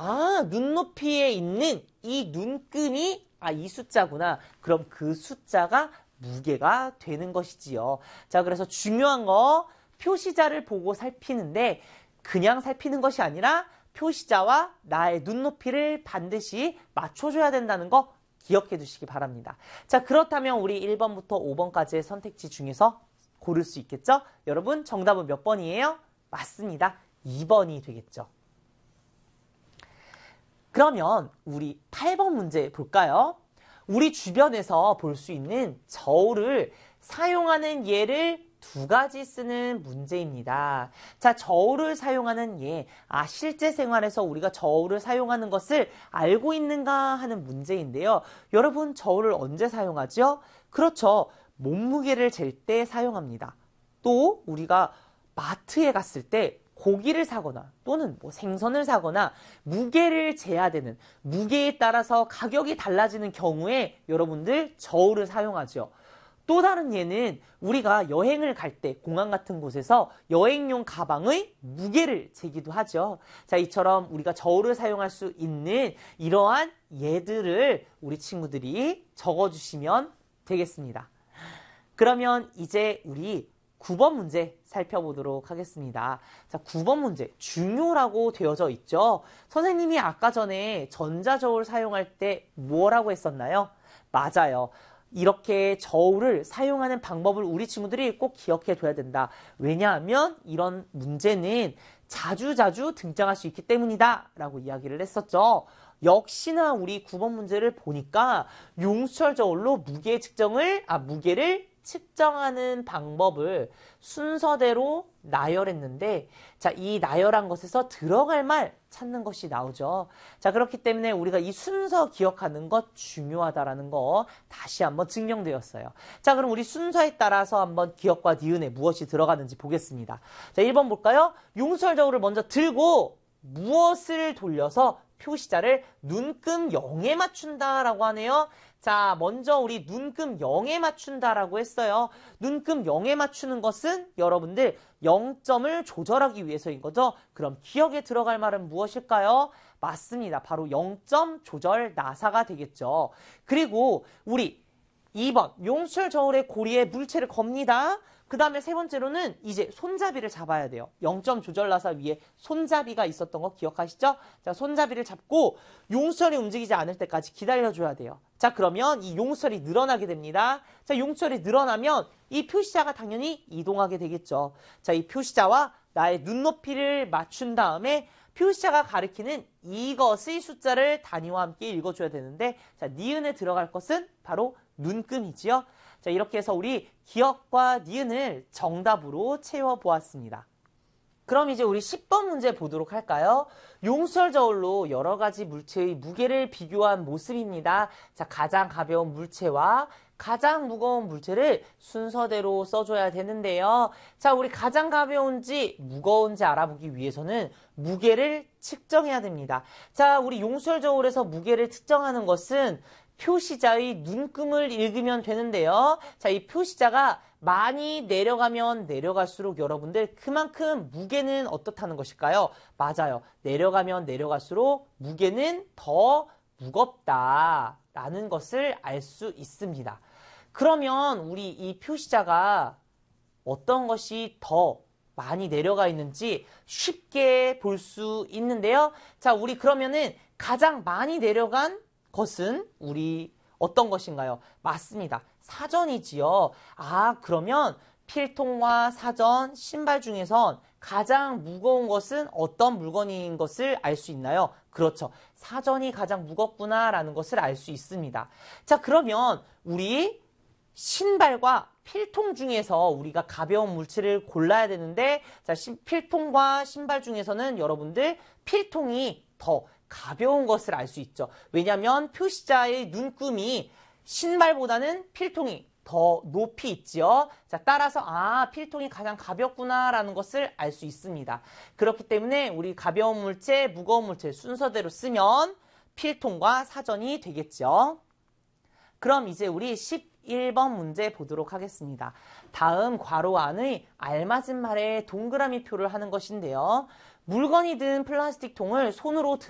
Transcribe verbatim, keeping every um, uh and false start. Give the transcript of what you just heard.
아, 눈높이에 있는 이 눈금이 아, 이 숫자구나. 그럼 그 숫자가 무게가 되는 것이지요. 자, 그래서 중요한 거 표시자를 보고 살피는데 그냥 살피는 것이 아니라 표시자와 나의 눈높이를 반드시 맞춰줘야 된다는 거 기억해 두시기 바랍니다. 자, 그렇다면 우리 일 번부터 오 번까지의 선택지 중에서 고를 수 있겠죠? 여러분, 정답은 몇 번이에요? 맞습니다. 이 번이 되겠죠. 그러면 우리 팔 번 문제 볼까요? 우리 주변에서 볼 수 있는 저울을 사용하는 예를 두 가지 쓰는 문제입니다. 자, 저울을 사용하는 예. 아, 실제 생활에서 우리가 저울을 사용하는 것을 알고 있는가 하는 문제인데요. 여러분, 저울을 언제 사용하죠? 그렇죠. 몸무게를 잴 때 사용합니다. 또 우리가 마트에 갔을 때 고기를 사거나 또는 뭐 생선을 사거나 무게를 재야 되는, 무게에 따라서 가격이 달라지는 경우에 여러분들 저울을 사용하죠. 또 다른 예는 우리가 여행을 갈 때 공항 같은 곳에서 여행용 가방의 무게를 재기도 하죠. 자, 이처럼 우리가 저울을 사용할 수 있는 이러한 예들을 우리 친구들이 적어주시면 되겠습니다. 그러면 이제 우리 구 번 문제 살펴보도록 하겠습니다. 자, 구 번 문제 중요라고 되어져 있죠. 선생님이 아까 전에 전자저울 사용할 때 뭐라고 했었나요? 맞아요. 이렇게 저울을 사용하는 방법을 우리 친구들이 꼭 기억해 둬야 된다. 왜냐하면 이런 문제는 자주자주 등장할 수 있기 때문이다 라고 이야기를 했었죠. 역시나 우리 구 번 문제를 보니까 용수철 저울로 무게 측정을, 아, 무게를 측정하는 방법을 순서대로 나열했는데, 자, 이 나열한 것에서 들어갈 말 찾는 것이 나오죠. 자, 그렇기 때문에 우리가 이 순서 기억하는 것 중요하다라는 거 다시 한번 증명되었어요. 자, 그럼 우리 순서에 따라서 한번 기억과 니은에 무엇이 들어가는지 보겠습니다. 자, 일 번 볼까요? 용수철 저울을 먼저 들고 무엇을 돌려서 표시자를 눈금 영에 맞춘다라고 하네요. 자, 먼저 우리 눈금 영에 맞춘다라고 했어요. 눈금 영에 맞추는 것은 여러분들 영 점을 조절하기 위해서인 거죠. 그럼 기억에 들어갈 말은 무엇일까요? 맞습니다. 바로 영 점 조절 나사가 되겠죠. 그리고 우리 이 번 용수철 저울의 고리에 물체를 겁니다. 그 다음에 세 번째로는 이제 손잡이를 잡아야 돼요. 영 점 조절 나사 위에 손잡이가 있었던 거 기억하시죠? 자, 손잡이를 잡고 용수철이 움직이지 않을 때까지 기다려줘야 돼요. 자, 그러면 이 용수철이 늘어나게 됩니다. 자, 용수철이 늘어나면 이 표시자가 당연히 이동하게 되겠죠. 자, 이 표시자와 나의 눈높이를 맞춘 다음에 표시자가 가리키는 이것의 숫자를 단위와 함께 읽어줘야 되는데, 자, 니은에 들어갈 것은 바로 눈금이지요. 자, 이렇게 해서 우리 기억과 니은을 정답으로 채워보았습니다. 그럼 이제 우리 십 번 문제 보도록 할까요? 용수철 저울로 여러 가지 물체의 무게를 비교한 모습입니다. 자, 가장 가벼운 물체와 가장 무거운 물체를 순서대로 써줘야 되는데요. 자, 우리 가장 가벼운지 무거운지 알아보기 위해서는 무게를 측정해야 됩니다. 자, 우리 용수철 저울에서 무게를 측정하는 것은 표시자의 눈금을 읽으면 되는데요. 자, 이 표시자가 많이 내려가면 내려갈수록 여러분들 그만큼 무게는 어떻다는 것일까요? 맞아요. 내려가면 내려갈수록 무게는 더 무겁다라는 것을 알 수 있습니다. 그러면 우리 이 표시자가 어떤 것이 더 많이 내려가 있는지 쉽게 볼 수 있는데요. 자, 우리 그러면은 가장 많이 내려간 것은 우리 어떤 것인가요? 맞습니다. 사전이지요. 아, 그러면 필통과 사전, 신발 중에선 가장 무거운 것은 어떤 물건인 것을 알 수 있나요? 그렇죠. 사전이 가장 무겁구나라는 것을 알 수 있습니다. 자, 그러면 우리 신발과 필통 중에서 우리가 가벼운 물체를 골라야 되는데, 자, 필통과 신발 중에서는 여러분들 필통이 더 가벼운 것을 알 수 있죠. 왜냐하면 표시자의 눈금이 신발보다는 필통이 더 높이 있지요. 자, 따라서 아, 필통이 가장 가볍구나라는 것을 알 수 있습니다. 그렇기 때문에 우리 가벼운 물체, 무거운 물체 순서대로 쓰면 필통과 사전이 되겠죠. 그럼 이제 우리 십일 번 문제 보도록 하겠습니다. 다음 괄호 안의 알맞은 말에 동그라미 표를 하는 것인데요. 물건이 든 플라스틱 통을 손으로 들